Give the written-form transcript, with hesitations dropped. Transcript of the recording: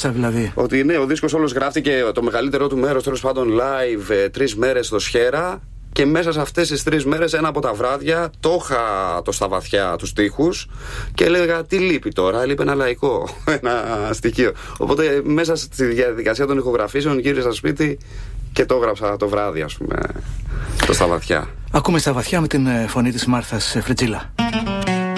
μέσα δηλαδή. Ότι ναι, ο δίσκος όλος γράφτηκε το μεγαλύτερό του μέρος τέλος πάντων live 3 μέρες στο Σιέρα. Και μέσα σε αυτές τις 3 μέρες, ένα από τα βράδια, το είχα στα βαθιά τους στίχους και έλεγα τι λείπει τώρα, λείπει ένα λαϊκό, ένα στοιχείο. Οπότε μέσα στη διαδικασία των ηχογραφήσεων γύρισα σπίτι και το έγραψα το βράδυ, ας πούμε, στα βαθιά. Ακούμε στα βαθιά με την φωνή της Μάρθας Φρετζίλα.